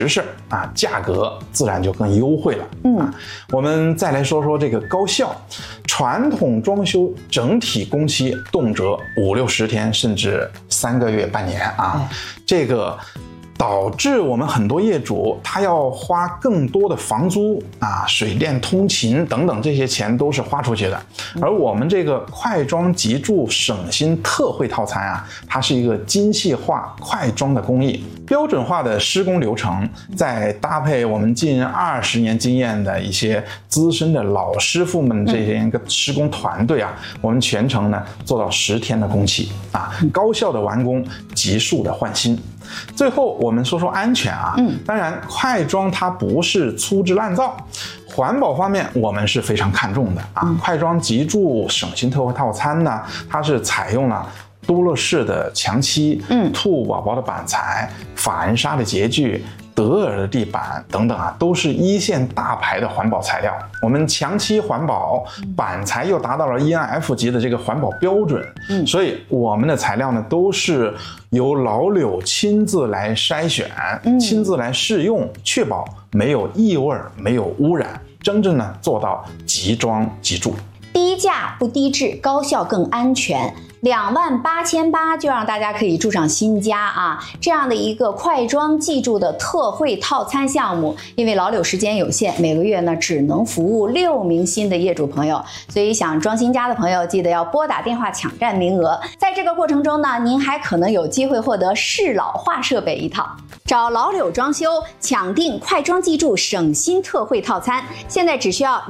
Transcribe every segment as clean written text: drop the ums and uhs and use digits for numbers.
实价格自然就更优惠了。我们再来说说这个高效。传统装修整体工期动辄5-60天，甚至3个月、半年这个导致我们很多业主他要花更多的房租水电通勤等等，这些钱都是花出去的。而我们这个快装急住省心特惠套餐它是一个精细化快装的工艺，标准化的施工流程，再搭配我们近20年经验的一些资深的老师傅们这些个施工团队我们全程呢做到10天的工期高效的完工，急速的换新。最后我们说说安全当然快装它不是粗制滥造，环保方面我们是非常看重的快装急住省心特惠套餐呢，它是采用了多乐士的墙漆、兔宝宝的板材、法恩莎的洁具、德尔的地板等等都是一线大牌的环保材料。我们墙漆环保，板材又达到了 ENF 级的这个环保标准，所以我们的材料呢都是由老柳亲自来筛选，亲自来试用，确保没有异味、没有污染，真正呢做到即装即住。 低价不低质，高效更安全。28800就让大家可以住上新家这样的一个快装即住的特惠套餐项目，因为老柳时间有限，每个月呢只能服务6名新的业主朋友，所以想装新家的朋友记得要拨打电话抢占名额。在这个过程中呢，您还可能有机会获得适老化设备一套。找老柳装修抢订快装即住省心特惠套餐，现在只需要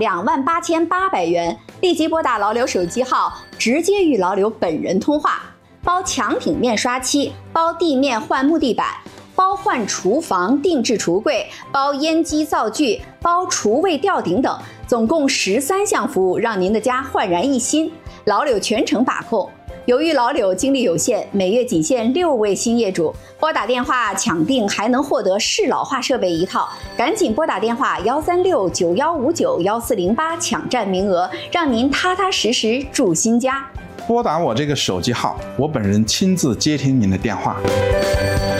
28800元，立即拨打老柳手机号，直接与老柳本人通话，包墙体面刷漆，包地面换木地板，包换厨房定制橱柜，包烟机灶具，包厨卫吊顶等，总共13项服务，让您的家焕然一新。老柳全程把控。由于老柳精力有限，每月仅限6位新业主，拨打电话抢订还能获得适老化设备一套，赶紧拨打电话13691591408抢占名额，让您踏踏实实住新家。 拨打我这个手机号，我本人亲自接听您的电话。